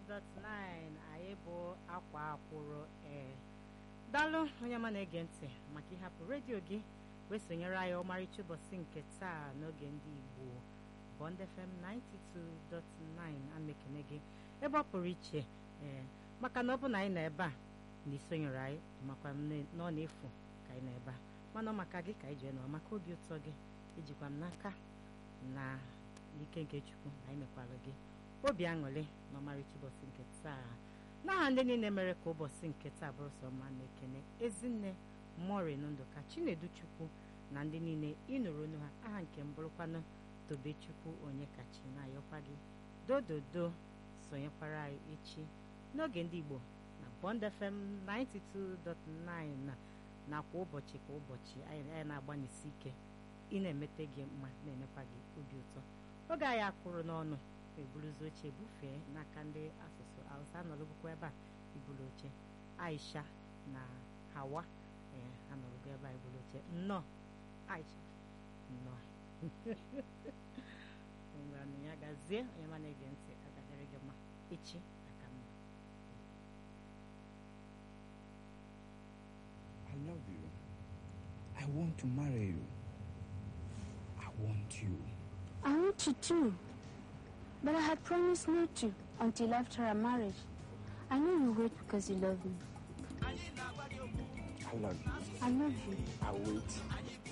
anyị bụ akwa akwụrụ daalụ onye ma na-ege ntị maka ịhapụ redio gị wee sonyere anyị ọmarịcha ụbọchị nke taa n'oge ndị Igbo Bond FM 92.9 amekene gị ebe ọ pụrụ iche maka na ọ bụ na anyị nọ ebe a na isonyere anyị makwa na ọ na-efu ka anyị nọ ebe a mana ọ maka gị ka anyị ji nọ maka obi ụtọ gị ijikwa m n'aka na ike nke Chukwu na anyị mekwara gị obi aṅụrị na ọmarịcha ụbọchị nke taa n'aha ndị niile mere ka ụbọchị nke taa bụrụ sọ mma na-ekene Ezinne Morin Ndụka Chinedu Chukwu na ndị niile ịnụrụ onu ha aha nke m bụrụkwanụ Tobechukwu onye kachi na-ayọkwa gị dododo sonyekwara anyị echi n'oge ndị Igbo na Bond FM 92.9 na kwa ụbọchị kwa ụbọchị anyị na-agbanyesi ike ị na-emete gị mma na-enyekwa gị obi ụtọ oge anyị akụrụ n'ọnụ eburuzi oche bufee n'aka ndị asụsụ Hausa nọrọbụkwa ebe a iburu oche Aisha na Hawa ha nọrọbụ ebe a iburu oche nnọọ Aisha nnọọ ngwanụ ya gazie onye ma na-ege ntị agadere gị mma echi aka mma I love you. I want to marry you. I want you. I want you too. But I had promised not to until after our marriage. I know you wait because you love me. I love you. I love you. I wait.